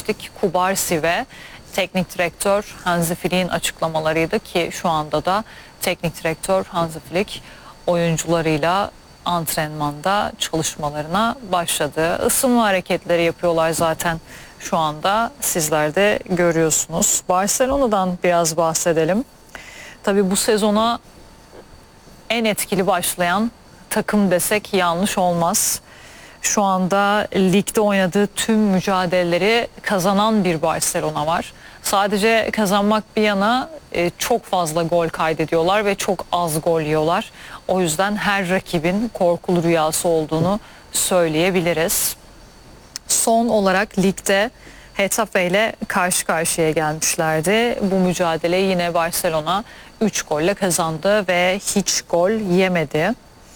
demiştik. Kubarsi ve teknik direktör Hansi Flick'in açıklamalarıydı ki şu anda da teknik direktör Hansi Flick oyuncularıyla antrenmanda çalışmalarına başladı. Isınma hareketleri yapıyorlar zaten şu anda, sizler de görüyorsunuz. Barcelona'dan biraz bahsedelim. Tabii bu sezona en etkili başlayan takım desek yanlış olmaz. Şu anda ligde oynadığı tüm mücadeleleri kazanan bir Barcelona var. Sadece kazanmak bir yana çok fazla gol kaydediyorlar ve çok az gol yiyorlar. O yüzden her rakibin korkulu rüyası olduğunu söyleyebiliriz. Son olarak ligde Getafe ile karşı karşıya gelmişlerdi. Bu mücadeleyi yine Barcelona 3 golle kazandı ve hiç gol yemedi.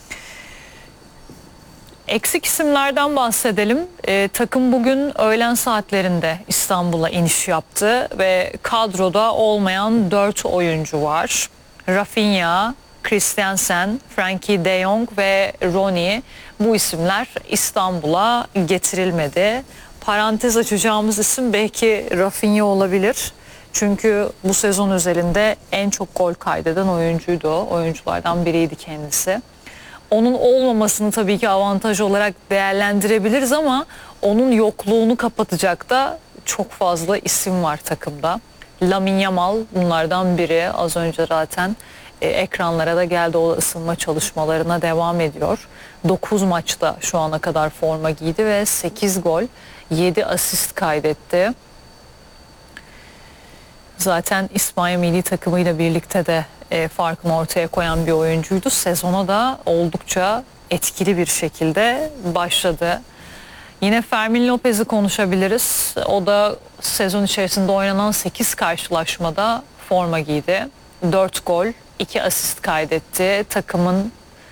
Eksik isimlerden bahsedelim. Takım bugün öğlen saatlerinde İstanbul'a iniş yaptı ve kadroda olmayan 4 oyuncu var. Rafinha, Christensen, Frenkie de Jong ve Rooney, bu isimler İstanbul'a getirilmedi. Parantez açacağımız isim belki Rafinha olabilir. Çünkü bu sezon özelinde en çok gol kaydeden oyuncuydu o. Oyunculardan biriydi kendisi. Onun olmamasını tabii ki avantaj olarak değerlendirebiliriz ama onun yokluğunu kapatacak da çok fazla isim var takımda. Lamine Yamal bunlardan biri. Az önce zaten ekranlara da geldi, o ısınma çalışmalarına devam ediyor. 9 maçta şu ana kadar forma giydi ve 8 gol, 7 asist kaydetti. Zaten İspanya milli takımıyla birlikte de farkını ortaya koyan bir oyuncuydu. Sezona da oldukça etkili bir şekilde başladı. Yine Fermin Lopez'i konuşabiliriz. O da sezon içerisinde oynanan 8 karşılaşmada forma giydi. 4 gol, 2 asist kaydetti. Takımın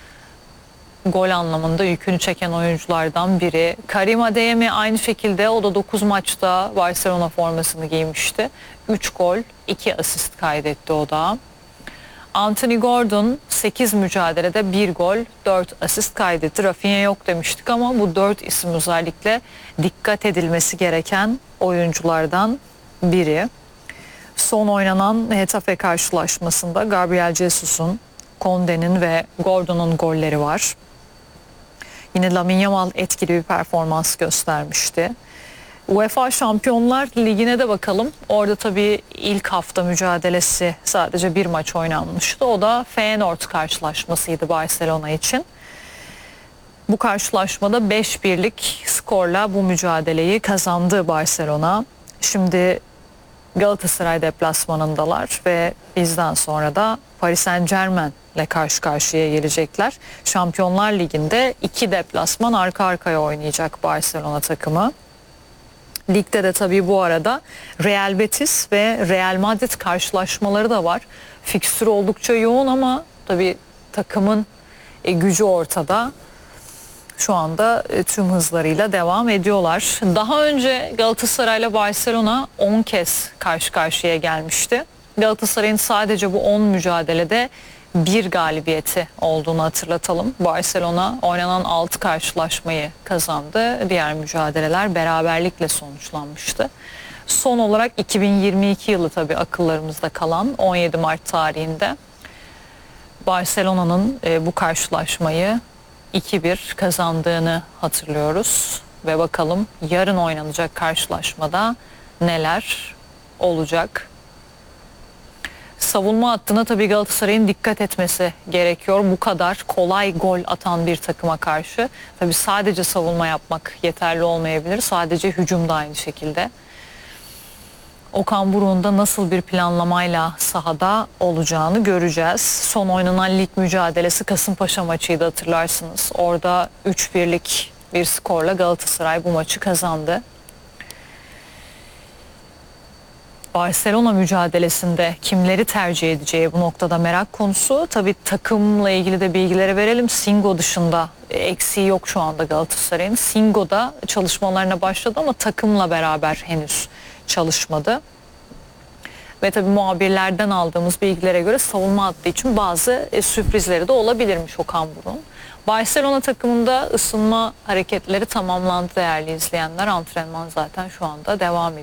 gol anlamında yükünü çeken oyunculardan biri. Karim Adeyemi aynı şekilde, o da 9 maçta Barcelona formasını giymişti. 3 gol, 2 asist kaydetti o da. Anthony Gordon 8 mücadelede 1 gol, 4 asist kaydetti. Rafinha yok demiştik ama bu 4 isim özellikle dikkat edilmesi gereken oyunculardan biri. Son oynanan Getafe karşılaşmasında Gabriel Jesus'un, Konde'nin ve Gordon'un golleri var. Yine Lamine Yamal etkili bir performans göstermişti. UEFA Şampiyonlar Ligi'ne de bakalım. Orada tabii ilk hafta mücadelesi sadece bir maç oynanmıştı. O da Feyenoord karşılaşmasıydı Barcelona için. Bu karşılaşmada 5-1'lik skorla bu mücadeleyi kazandı Barcelona. Şimdi Galatasaray deplasmanındalar ve bizden sonra da Paris Saint-Germain ile karşı karşıya gelecekler. Şampiyonlar Ligi'nde 2 deplasman arka arkaya oynayacak Barcelona takımı. Ligde de tabii bu arada Real Betis ve Real Madrid karşılaşmaları da var. Fikstür oldukça yoğun ama tabii takımın gücü ortada. Şu anda tüm hızlarıyla devam ediyorlar. Daha önce Galatasaray ile Barcelona 10 kez karşı karşıya gelmişti. Galatasaray'ın sadece bu 10 mücadelede bir galibiyeti olduğunu hatırlatalım. Barcelona oynanan 6 karşılaşmayı kazandı. Diğer mücadeleler beraberlikle sonuçlanmıştı. Son olarak 2022 yılı tabii akıllarımızda kalan 17 Mart tarihinde Barcelona'nın bu karşılaşmayı 2-1 kazandığını hatırlıyoruz. Ve bakalım yarın oynanacak karşılaşmada neler olacak? Savunma hattına tabii Galatasaray'ın dikkat etmesi gerekiyor. Bu kadar kolay gol atan bir takıma karşı. Tabii sadece savunma yapmak yeterli olmayabilir. Sadece hücum da aynı şekilde. Okan Buruk'un da nasıl bir planlamayla sahada olacağını göreceğiz. Son oynanan lig mücadelesi Kasımpaşa maçıydı, hatırlarsınız. Orada 3-1'lik bir skorla Galatasaray bu maçı kazandı. Barcelona mücadelesinde kimleri tercih edeceği bu noktada merak konusu. Tabii takımla ilgili de bilgileri verelim. Singo dışında eksiği yok şu anda Galatasaray'ın. Singo da çalışmalarına başladı ama takımla beraber henüz çalışmadı. Ve tabii muhabirlerden aldığımız bilgilere göre savunma hattı için bazı sürprizleri de olabilirmiş Okan Buruk'un. Barcelona takımında ısınma hareketleri tamamlandı değerli izleyenler. Antrenman zaten şu anda devam ediyor.